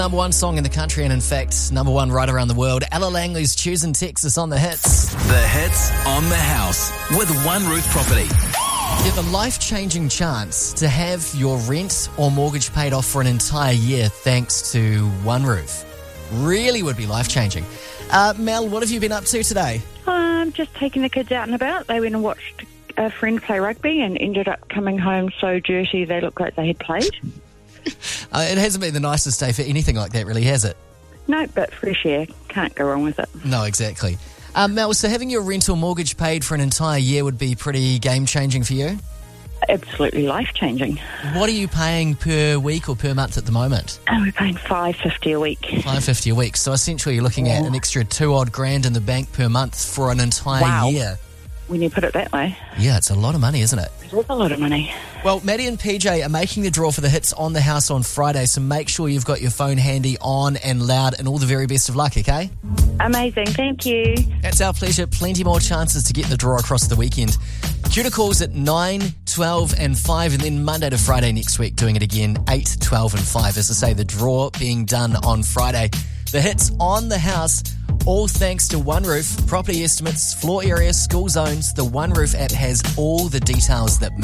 Number one song in the country and, in fact, number one right around the world. Ella Langley's Choosing Texas on The Hits. The Hits on the House with One Roof Property. You have a life-changing chance to have your rent or mortgage paid off for an entire year thanks to One Roof. Really would be life-changing. Mel, what have you been up to today? Just taking the kids out and about. They went and watched a friend play rugby and ended up coming home so dirty they looked like they had played. It hasn't been the nicest day for anything like that, really, has it? No, but fresh air. Can't go wrong with it. No, exactly. Mel, so having your rental mortgage paid for an entire year would be pretty game-changing for you? Absolutely life-changing. What are you paying per week or per month at the moment? We're paying $5.50 a week. $5.50 a week. So essentially you're looking at an extra $2,000 in the bank per month for an entire year. When you put it that way. Yeah, it's a lot of money, isn't it? It is a lot of money. Well, Maddie and PJ are making the draw for the Hits on the House on Friday, so make sure you've got your phone handy on and loud, and all the very best of luck, okay? Amazing, thank you. That's our pleasure. Plenty more chances to get the draw across the weekend. Due to calls at 9, 12 and 5, and then Monday to Friday next week doing it again, 8, 12 and 5. As I say, the draw being done on Friday. The Hits on the House, all thanks to One Roof. Property estimates, floor area, school zones. The One Roof app has all the details that